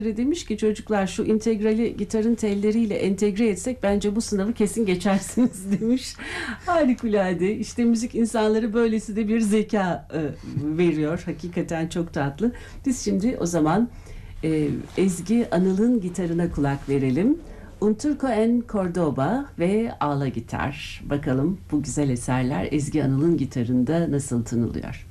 Demiş ki çocuklar şu integrali gitarın telleriyle entegre etsek bence bu sınavı kesin geçersiniz demiş. Harikulade. İşte müzik insanları böylesi de bir zeka veriyor. Hakikaten çok tatlı. Biz şimdi o zaman Ezgi Anıl'ın gitarına kulak verelim. Un Turco en Cordoba ve Ağla Gitar. Bakalım bu güzel eserler Ezgi Anıl'ın gitarında nasıl tınlıyor?